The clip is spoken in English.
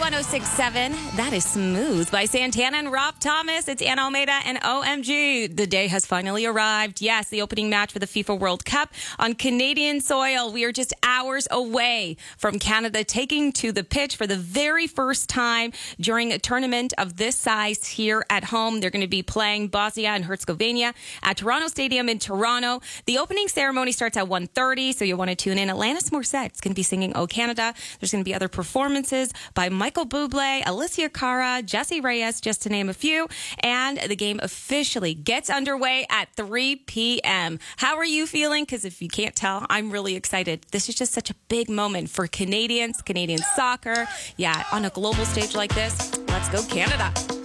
106.7. That is Smooth by Santana and Rob Thomas. It's Anna Almeida and OMG. The day has finally arrived. Yes, the opening match for the FIFA World Cup on Canadian soil. We are just hours away from Canada taking to the pitch for the very first time during a tournament of this size here at home. They're going to be playing Bosnia and Herzegovina at Toronto Stadium in Toronto. The opening ceremony starts at 1:30, so you'll want to tune in. Alanis Morissette is going to be singing "O Canada." There's going to be other performances by Michael Bublé, Alicia Cara, Jesse Reyes, just to name a few. And the game officially gets underway at 3 p.m. How are you feeling? Because if you can't tell, I'm really excited. This is just such a big moment for Canadians, Canadian soccer. Yeah, on a global stage like this, let's go Canada.